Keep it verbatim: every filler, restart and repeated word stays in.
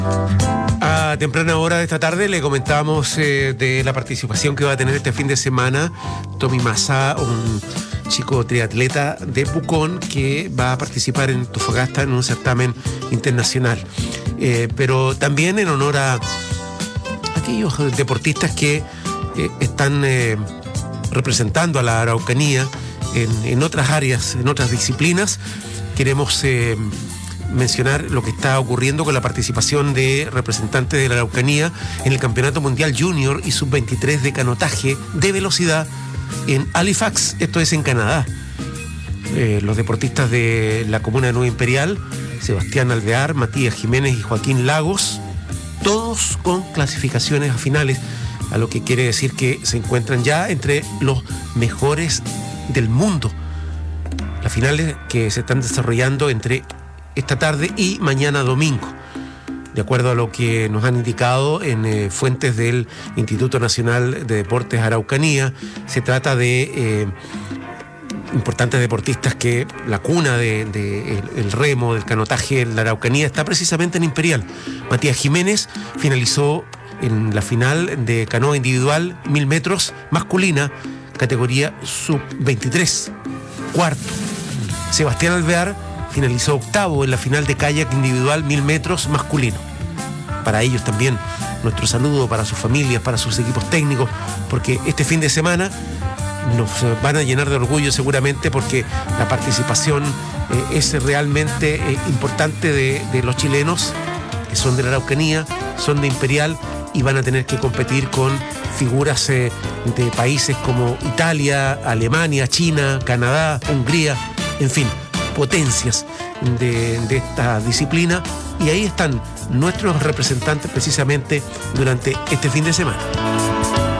A temprana hora de esta tarde le comentábamos eh, de la participación que va a tener este fin de semana Tommy Massa, un chico triatleta de Pucón que va a participar en Antofagasta en un certamen internacional. Eh, pero también en honor a aquellos deportistas que eh, están eh, representando a la Araucanía en, en otras áreas, en otras disciplinas, queremos eh, mencionar lo que está ocurriendo con la participación de representantes de la Araucanía en el Campeonato Mundial Junior y sub veintitrés de canotaje de velocidad en Halifax, esto es en Canadá. Eh, los deportistas de la comuna de Nueva Imperial, Sebastián Alvear, Matías Jiménez y Joaquín Lagos, todos con clasificaciones a finales, a lo que quiere decir que se encuentran ya entre los mejores del mundo. Las finales que se están desarrollando entre esta tarde y mañana domingo, de acuerdo a lo que nos han indicado en eh, fuentes del Instituto Nacional de Deportes Araucanía. Se trata de eh, importantes deportistas que la cuna de, de el, el remo, del canotaje en la Araucanía está precisamente en Imperial. Matías Jiménez finalizó en la final de canoa individual mil metros masculina, categoría sub veintitrés, cuarto. Sebastián Alvear finalizó octavo en la final de kayak individual mil metros masculino. Para ellos también nuestro saludo, para sus familias, para sus equipos técnicos, porque este fin de semana nos van a llenar de orgullo seguramente, porque la participación eh, es realmente eh, importante de, de los chilenos, que son de la Araucanía, son de Imperial y van a tener que competir con figuras eh, de países como Italia, Alemania, China, Canadá, Hungría, en fin, potencias de, de esta disciplina, y ahí están nuestros representantes precisamente durante este fin de semana.